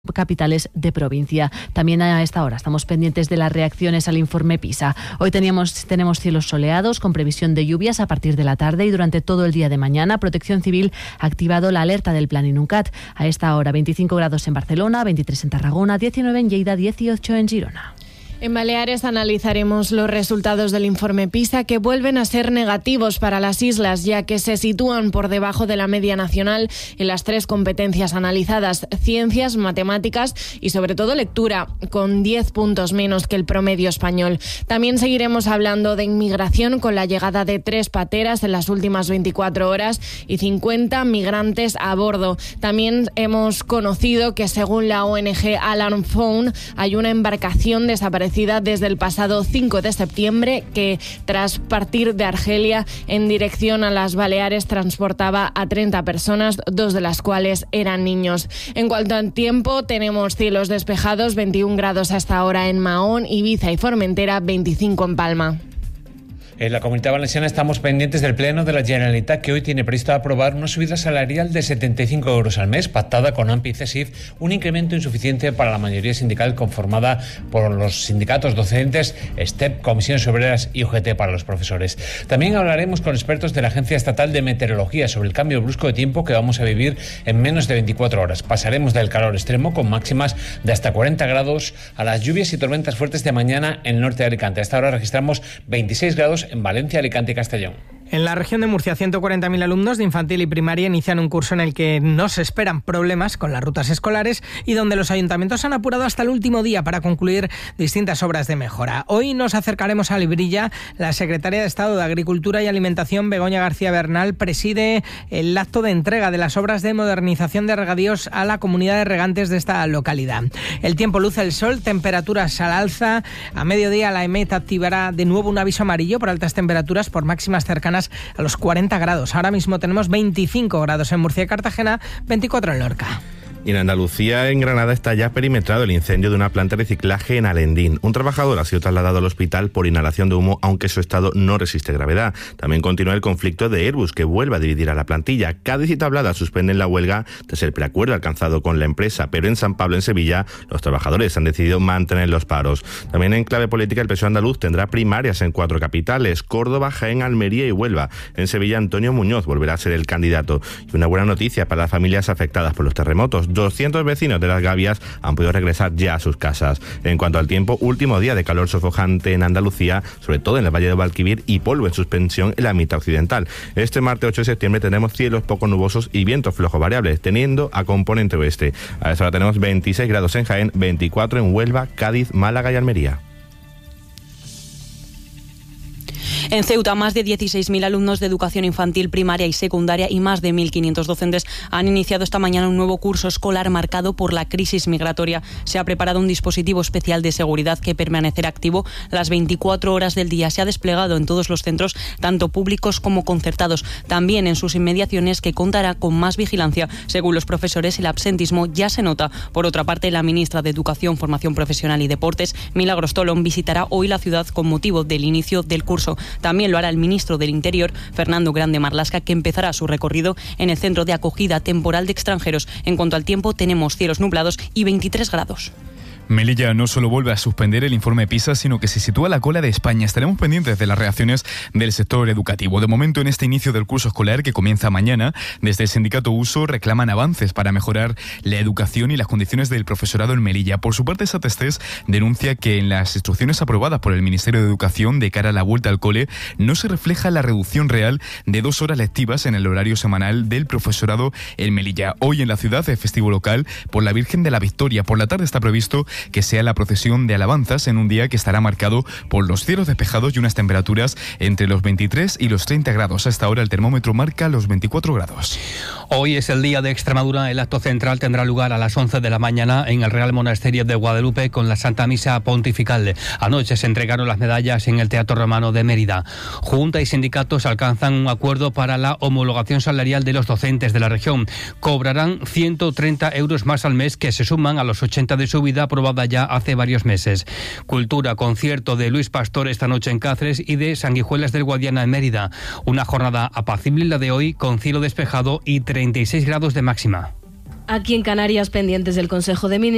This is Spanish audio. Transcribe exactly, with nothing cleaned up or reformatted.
capitales de provincia. También a esta hora estamos pendientes de las reacciones al informe PISA. Hoy teníamos, tenemos cielos soleados con previsión de lluvias a partir de la tarde y durante todo el día de mañana. Protección Civil ha activado la alerta del Plan Inuncat. A esta hora veinticinco grados en Barcelona, veintitrés en Tarragona, diecinueve en Lleida, dieciocho en Girona. En Baleares analizaremos los resultados del informe PISA, que vuelven a ser negativos para las islas, ya que se sitúan por debajo de la media nacional en las tres competencias analizadas: ciencias, matemáticas y sobre todo lectura, con diez puntos menos que el promedio español. También seguiremos hablando de inmigración, con la llegada de tres pateras en las últimas veinticuatro horas y cincuenta migrantes a bordo. También hemos conocido que, según la O N G Alarm Phone, hay una embarcación desaparecida desde el pasado cinco de septiembre que, tras partir de Argelia en dirección a las Baleares, transportaba a treinta personas, dos de las cuales eran niños. En cuanto al tiempo, tenemos cielos despejados, veintiún grados hasta ahora en Mahón, Ibiza y Formentera, veinticinco en Palma. En la Comunidad Valenciana estamos pendientes del Pleno de la Generalitat, que hoy tiene previsto aprobar una subida salarial de setenta y cinco euros al mes, pactada con A M P y C E S I F, un incremento insuficiente para la mayoría sindical conformada por los sindicatos docentes, STEP, Comisiones Obreras y U G T para los profesores. También hablaremos con expertos de la Agencia Estatal de Meteorología sobre el cambio brusco de tiempo que vamos a vivir en menos de veinticuatro horas. Pasaremos del calor extremo, con máximas de hasta cuarenta grados, a las lluvias y tormentas fuertes de mañana en el norte de Alicante. Hasta ahora registramos veintiséis grados en Valencia, Alicante y Castellón. En la región de Murcia, ciento cuarenta mil alumnos de infantil y primaria inician un curso en el que no se esperan problemas con las rutas escolares y donde los ayuntamientos han apurado hasta el último día para concluir distintas obras de mejora. Hoy nos acercaremos a Librilla. La secretaria de Estado de Agricultura y Alimentación, Begoña García Bernal, preside el acto de entrega de las obras de modernización de regadíos a la comunidad de regantes de esta localidad. El tiempo luce el sol, temperaturas al alza. A mediodía la EMET activará de nuevo un aviso amarillo por altas temperaturas, por máximas cercanas a los cuarenta grados. Ahora mismo tenemos veinticinco grados en Murcia y Cartagena, veinticuatro en Lorca. Y en Andalucía, en Granada, está ya perimetrado el incendio de una planta de reciclaje en Alendín. Un trabajador ha sido trasladado al hospital por inhalación de humo, aunque su estado no resiste gravedad. También continúa el conflicto de Airbus, que vuelve a dividir a la plantilla. Cádiz y Tablada suspenden la huelga tras el preacuerdo alcanzado con la empresa, pero en San Pablo, en Sevilla, los trabajadores han decidido mantener los paros. También en clave política, el P S O E andaluz tendrá primarias en cuatro capitales: Córdoba, Jaén, Almería y Huelva. En Sevilla, Antonio Muñoz volverá a ser el candidato. Y una buena noticia para las familias afectadas por los terremotos: doscientos vecinos de Las Gavias han podido regresar ya a sus casas. En cuanto al tiempo, último día de calor sofocante en Andalucía, sobre todo en el Valle de Guadalquivir, y polvo en suspensión en la mitad occidental. Este martes ocho de septiembre tenemos cielos poco nubosos y vientos flojos variables, teniendo a componente oeste. A esta hora tenemos veintiséis grados en Jaén, veinticuatro en Huelva, Cádiz, Málaga y Almería. En Ceuta, más de dieciséis mil alumnos de educación infantil, primaria y secundaria y más de mil quinientos docentes han iniciado esta mañana un nuevo curso escolar marcado por la crisis migratoria. Se ha preparado un dispositivo especial de seguridad que permanecerá activo las veinticuatro horas del día. Se ha desplegado en todos los centros, tanto públicos como concertados. También en sus inmediaciones, que contará con más vigilancia. Según los profesores, el absentismo ya se nota. Por otra parte, la ministra de Educación, Formación Profesional y Deportes, Milagros Tolón, visitará hoy la ciudad con motivo del inicio del curso. También lo hará el ministro del Interior, Fernando Grande Marlaska, que empezará su recorrido en el centro de acogida temporal de extranjeros. En cuanto al tiempo, tenemos cielos nublados y veintitrés grados. Melilla no solo vuelve a suspender el informe PISA, sino que se sitúa a la cola de España. Estaremos pendientes de las reacciones del sector educativo. De momento, en este inicio del curso escolar, que comienza mañana, desde el sindicato USO reclaman avances para mejorar la educación y las condiciones del profesorado en Melilla. Por su parte, SATESTES denuncia que en las instrucciones aprobadas por el Ministerio de Educación de cara a la vuelta al cole no se refleja la reducción real de dos horas lectivas en el horario semanal del profesorado en Melilla. Hoy en la ciudad es festivo local por la Virgen de la Victoria. Por la tarde está previsto que sea la procesión de alabanzas en un día que estará marcado por los cielos despejados y unas temperaturas entre los veintitrés y los treinta grados. A esta hora el termómetro marca los veinticuatro grados. Hoy es el Día de Extremadura. El acto central tendrá lugar a las once de la mañana en el Real Monasterio de Guadalupe con la Santa Misa Pontifical. Anoche se entregaron las medallas en el Teatro Romano de Mérida. Junta y sindicatos alcanzan un acuerdo para la homologación salarial de los docentes de la región. Cobrarán ciento treinta euros más al mes, que se suman a los ochenta de subida aprobada ya hace varios meses. Cultura, concierto de Luis Pastor esta noche en Cáceres y de Sanguijuelas del Guadiana en Mérida. Una jornada apacible la de hoy, con cielo despejado y treinta y seis grados de máxima. Aquí en Canarias, pendientes del Consejo de Ministros.